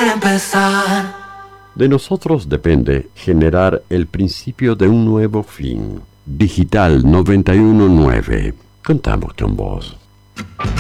empezar. De nosotros depende generar el principio de un nuevo fin. Digital 919. Contamos con vos.